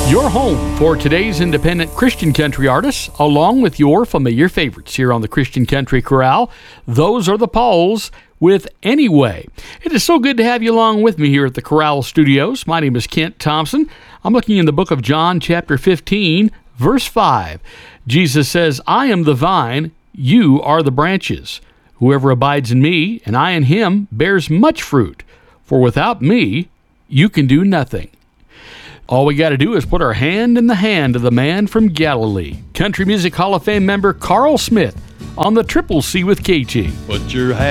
Your home for today's independent Christian country artists, along with your familiar favorites here on the Christian Country Corral. Those are the Pauls with Anyway. It is so good to have you along with me here at the Corral Studios. My name is Kent Thompson. I'm looking in the book of John, chapter 15, verse 5. Jesus says, I am the vine, you are the branches. Whoever abides in me, and I in him, bears much fruit. For without me, you can do nothing. All we got to do is put our hand in the hand of the man from Galilee, Country Music Hall of Fame member Carl Smith, on the Triple C with KG. Put your